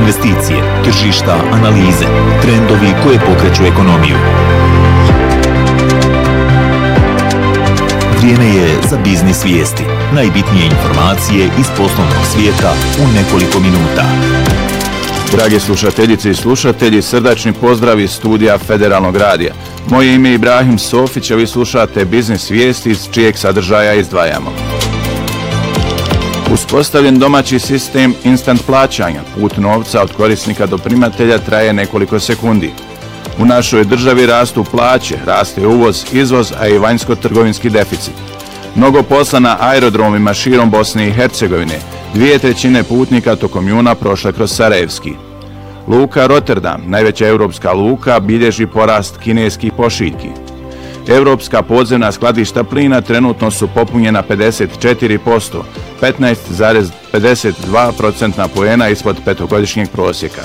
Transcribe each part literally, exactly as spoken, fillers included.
investicije, tržišta, analize, trendovi koje pokreću ekonomiju. Vrijeme je za biznis vijesti. Najbitnije informacije iz poslovnog svijeta u nekoliko minuta. Drage slušateljice i slušatelji, srdačni pozdrav iz studija Federalnog radija. Moje ime je Ibrahim Sofić, a vi slušate biznis vijesti iz čijeg sadržaja izdvajamo. Uspostavljen domaći sistem instant plaćanja. Put novca od korisnika do primatelja traje nekoliko sekundi. U našoj državi rastu plaće, raste uvoz, izvoz, a i vanjsko-trgovinski deficit. Mnogo posla na aerodromima širom Bosne i Hercegovine. Dvije trećine putnika tokom juna prošle kroz Sarajevski. Luka Rotterdam, najveća europska luka, bilježi porast kineskih pošiljki. Europska podzemna skladišta plina trenutno su popunjena pedeset četiri posto, petnaest zarez pedeset dva procentna poena ispod petogodišnjeg prosjeka.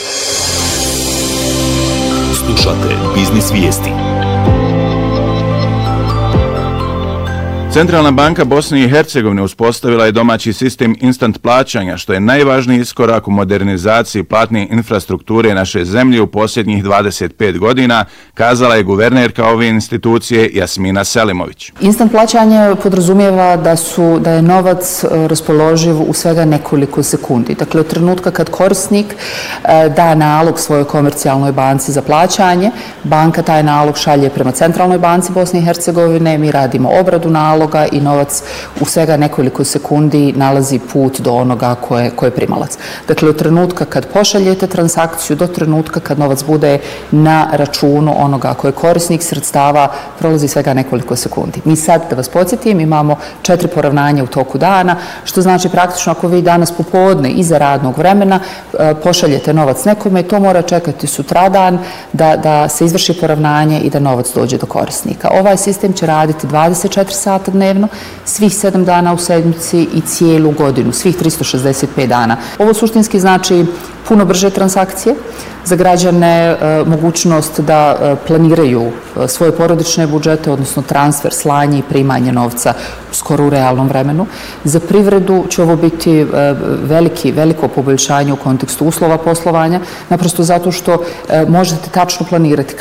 Slušate biznis vijesti. Centralna banka Bosne i Hercegovine uspostavila je domaći sistem instant plaćanja, što je najvažniji iskorak u modernizaciji platne infrastrukture naše zemlje u posljednjih dvadeset pet godina, kazala je guvernerka ove institucije Jasmina Selimović. Instant plaćanje podrazumijeva da su da je novac raspoloživ u svega nekoliko sekundi. Dakle, od trenutka kad korisnik da nalog svojoj komercijalnoj banci za plaćanje, banka taj nalog šalje prema Centralnoj banci Bosne i Hercegovine, mi radimo obradu naloga i novac u svega nekoliko sekundi nalazi put do onoga ko je, ko je primalac. Dakle, od trenutka kad pošaljete transakciju do trenutka kad novac bude na računu onoga ko je korisnik sredstava prolazi svega nekoliko sekundi. Mi sad, da vas podsjetim, imamo četiri poravnanja u toku dana, što znači praktično ako vi danas popodne iza radnog vremena pošaljete novac nekome, to mora čekati sutradan da, da se izvrši poravnanje i da novac dođe do korisnika. Ovaj sistem će raditi dvadeset četiri sata dnevno, svih sedam dana u sedmici i cijelu godinu, svih tristo šezdeset pet dana. Ovo suštinski znači puno brže transakcije, za građane e, mogućnost da e, planiraju e, svoje porodične budžete, odnosno transfer, slanje i primanje novca skoro u realnom vremenu. Za privredu će ovo biti e, veliki, veliko poboljšanje u kontekstu uslova poslovanja, naprosto zato što e, možete tačno planirati